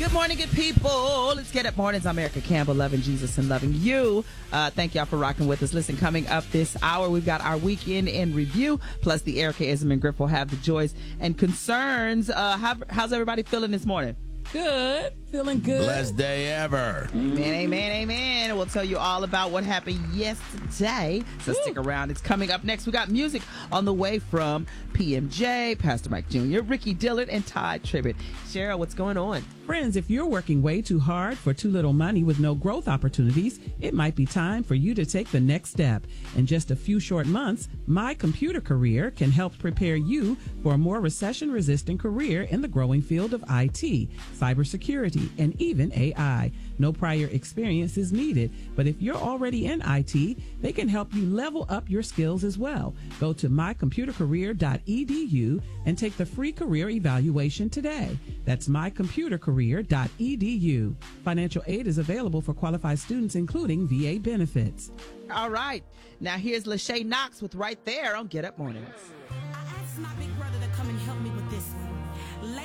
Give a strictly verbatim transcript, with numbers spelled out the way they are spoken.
Good morning, good people. Let's get up mornings. I'm Erica Campbell, loving Jesus and loving you. Uh, thank y'all for rocking with us. Listen, coming up this hour, we've got our weekend in review, plus the Erica Ism and Griff will have the joys and concerns. Uh, how, how's everybody feeling this morning? Good. Feeling good. Best day ever. Amen, amen, amen. We'll tell you all about what happened yesterday. So stick around. It's coming up next. We got music on the way from P M J, Pastor Mike Junior, Ricky Dillard, and Ty Tribbett. Cheryl, what's going on? Friends, if you're working way too hard for too little money with no growth opportunities, it might be time for you to take the next step. In just a few short months, My Computer Career can help prepare you for a more recession-resistant career in the growing field of I T, cybersecurity, and even A I. No prior experience is needed, but if you're already in I T, they can help you level up your skills as well. Go to my computer career dot e d u and take the free career evaluation today. That's my computer career dot e d u. Financial aid is available for qualified students, including V A benefits. All right. Now here's Lachey Knox with Right There on Get Up Mornings. I asked my big brother to come and help me with this one.